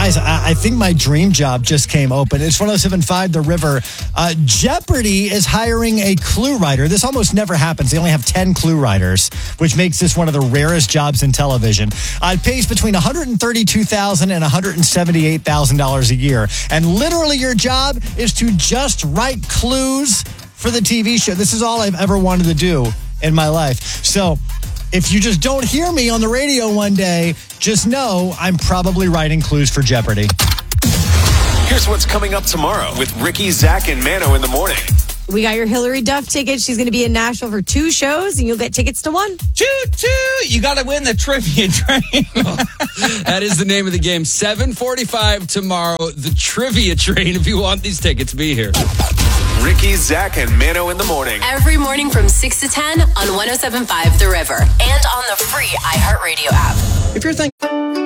Guys, I think my dream job just came open. It's 107.5 The River. Jeopardy is hiring a clue writer. This almost never happens. They only have 10 clue writers, which makes this one of the rarest jobs in television. It pays between $132,000 and $178,000 a year. And literally your job is to just write clues for the TV show. This is all I've ever wanted to do in my life. So if you just don't hear me on the radio one day, just know I'm probably writing clues for Jeopardy. Here's what's coming up tomorrow with Ricky, Zach, and Mano in the morning. We got your Hillary Duff tickets. She's going to be in Nashville for 2 shows, and you'll get tickets to 1. Choo-choo! You got to win the trivia train. That is the name of the game. 7:45 tomorrow, the trivia train. If you want these tickets, be here. Ricky, Zach, and Mano in the morning. Every morning from 6 to 10 on 107.5 The River and on the free iHeartRadio app. If you're thinking...